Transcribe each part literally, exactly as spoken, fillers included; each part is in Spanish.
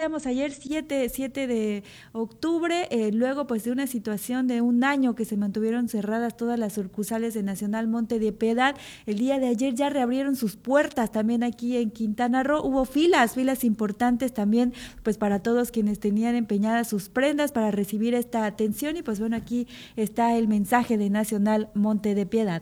decíamos ayer, siete de octubre, eh, luego pues de una situación de un año que se mantuvieron cerradas todas las sucursales de Nacional Monte de Piedad, el día de ayer ya reabrieron sus puertas también aquí en Quintana Roo. Hubo filas, filas importantes también pues para todos quienes tenían empeñadas sus prendas para recibir esta atención, y pues bueno, aquí está el mensaje de Nacional Monte de Piedad.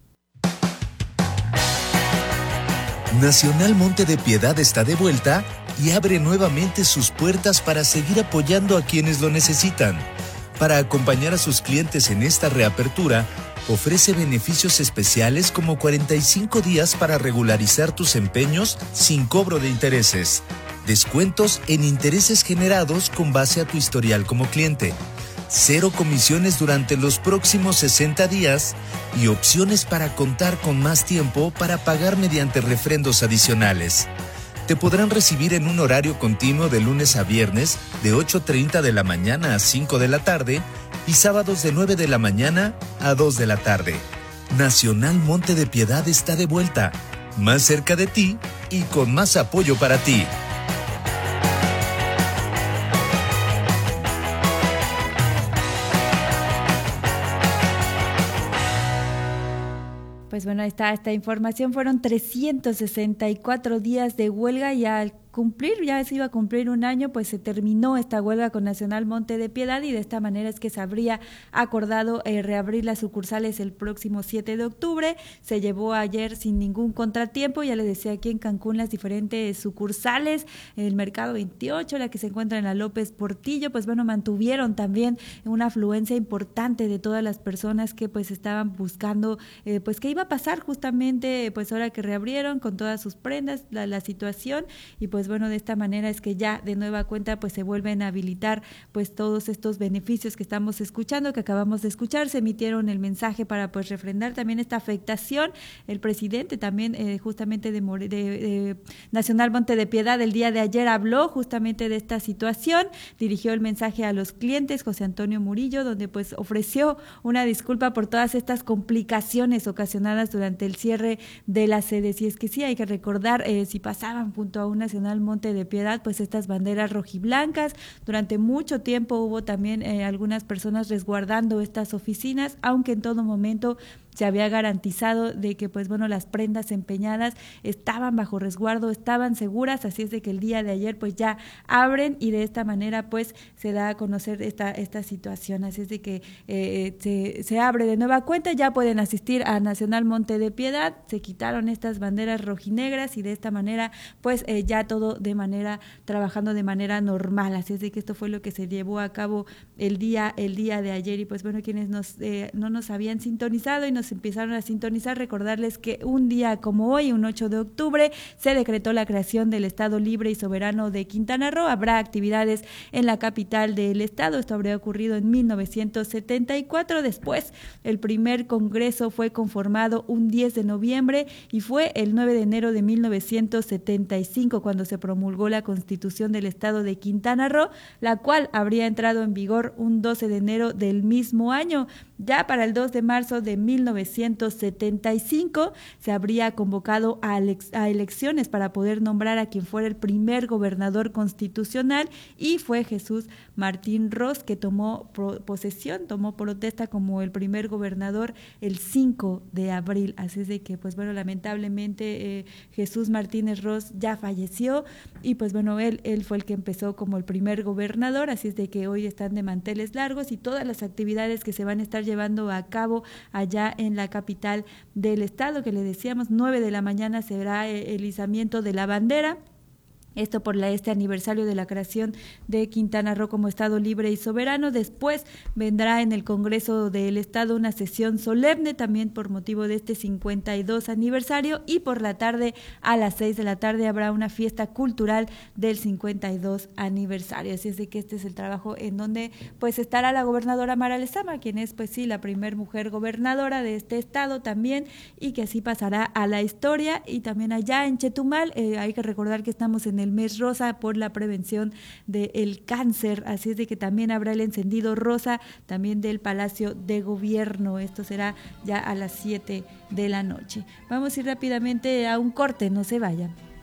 Nacional Monte de Piedad está de vuelta y abre nuevamente sus puertas para seguir apoyando a quienes lo necesitan. Para acompañar a sus clientes en esta reapertura, ofrece beneficios especiales como cuarenta y cinco días para regularizar tus empeños sin cobro de intereses, descuentos en intereses generados con base a tu historial como cliente, cero comisiones durante los próximos sesenta días y opciones para contar con más tiempo para pagar mediante refrendos adicionales. Te podrán recibir en un horario continuo de lunes a viernes de ocho treinta de la mañana a cinco de la tarde y sábados de nueve de la mañana a dos de la tarde. Nacional Monte de Piedad está de vuelta, más cerca de ti y con más apoyo para ti. Pues bueno, ahí está esta información. Fueron trescientos sesenta y cuatro días de huelga y al cumplir, ya se iba a cumplir un año, pues se terminó esta huelga con Nacional Monte de Piedad, y de esta manera es que se habría acordado eh, reabrir las sucursales el próximo siete de octubre. Se llevó ayer sin ningún contratiempo, ya les decía, aquí en Cancún las diferentes sucursales, el Mercado veintiocho, la que se encuentra en la López Portillo, pues bueno, mantuvieron también una afluencia importante de todas las personas que pues estaban buscando eh, pues qué iba a pasar justamente pues ahora que reabrieron con todas sus prendas, la, la situación, y pues bueno, de esta manera es que ya de nueva cuenta pues se vuelven a habilitar pues todos estos beneficios que estamos escuchando, que acabamos de escuchar. Se emitieron el mensaje para pues refrendar también esta afectación. El presidente también eh, justamente de, de, de Nacional Monte de Piedad el día de ayer habló justamente de esta situación, dirigió el mensaje a los clientes, José Antonio Murillo, donde pues ofreció una disculpa por todas estas complicaciones ocasionadas durante el cierre de las sedes. Y es que sí, hay que recordar, eh, si pasaban junto a un Nacional Monte de Piedad, pues estas banderas rojiblancas, durante mucho tiempo hubo también eh, algunas personas resguardando estas oficinas, aunque en todo momento se había garantizado de que pues bueno, las prendas empeñadas estaban bajo resguardo, estaban seguras, así es de que el día de ayer pues ya abren y de esta manera pues se da a conocer esta, esta situación, así es de que eh, se, se abre de nueva cuenta, ya pueden asistir a Nacional Monte de Piedad, se quitaron estas banderas rojinegras y de esta manera pues eh, ya todo de manera, trabajando de manera normal, así es de que esto fue lo que se llevó a cabo el día, el día de ayer. Y pues bueno, quienes nos, eh, no nos habían sintonizado y nos empezaron a sintonizar, recordarles que un día como hoy, un ocho de octubre, se decretó la creación del Estado Libre y Soberano de Quintana Roo. Habrá actividades en la capital del estado, esto habría ocurrido en mil novecientos setenta y cuatro. Después, el primer congreso fue conformado un diez de noviembre y fue el nueve de enero de mil novecientos setenta y cinco cuando se promulgó la Constitución del Estado de Quintana Roo, la cual habría entrado en vigor un doce de enero del mismo año. Ya para el dos de marzo de mil novecientos setenta y cinco se habría convocado a, alex- a elecciones para poder nombrar a quien fuera el primer gobernador constitucional, y fue Jesús Martín Ros que tomó pro- posesión, tomó protesta como el primer gobernador el cinco de abril. Así es de que pues bueno, lamentablemente eh, Jesús Martínez Ros ya falleció y pues bueno, él, él fue el que empezó como el primer gobernador, así es de que hoy están de manteles largos y todas las actividades que se van a estar llevando a cabo allá en la capital del estado, que le decíamos, nueve de la mañana será el izamiento de la bandera. Esto por la, este aniversario de la creación de Quintana Roo como Estado Libre y Soberano. Después vendrá en el Congreso del Estado una sesión solemne también por motivo de este cincuenta y dos aniversario, y por la tarde a las seis de la tarde habrá una fiesta cultural del cincuenta y dos aniversario. Así es de que este es el trabajo en donde pues estará la gobernadora Mara Lezama, quien es pues sí la primer mujer gobernadora de este estado también, y que así pasará a la historia. Y también allá en Chetumal eh, hay que recordar que estamos en el el mes rosa por la prevención del cáncer, así es de que también habrá el encendido rosa también del Palacio de Gobierno. Esto será ya a las siete de la noche. Vamos a ir rápidamente a un corte, no se vayan.